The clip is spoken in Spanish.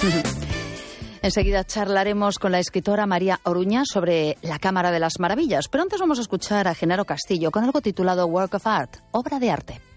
Enseguida charlaremos con la escritora María Oruña sobre la Cámara de las Maravillas, pero antes vamos a escuchar a Genaro Castillo con algo titulado Work of Art, obra de arte.